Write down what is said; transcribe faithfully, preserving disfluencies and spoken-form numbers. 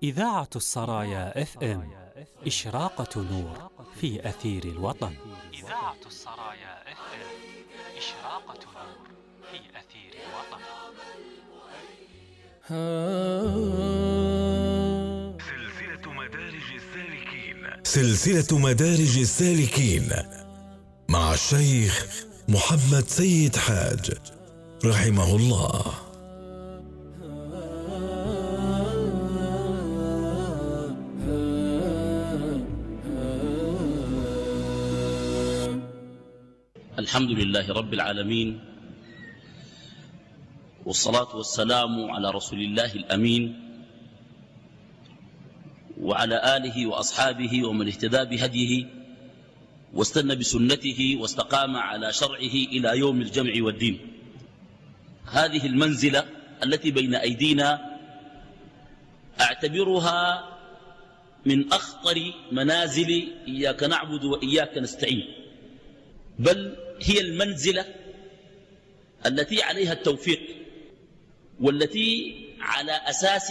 إذاعة السرايا اف ام، إشراقة نور في أثير الوطن. إذاعة السرايا اف ام، إشراقة نور في أثير الوطن. سلسلة مدارج السالكين سلسلة مدارج السالكين مع الشيخ محمد سيد حاج رحمه الله. الحمد لله رب العالمين، والصلاة والسلام على رسول الله الأمين وعلى آله وأصحابه ومن اهتدى بهديه واستنى بسنته واستقام على شرعه إلى يوم الجمع والدين. هذه المنزلة التي بين أيدينا أعتبرها من أخطر منازل إياك نعبد وإياك نستعين، بل هي المنزلة التي عليها التوفيق، والتي على أساس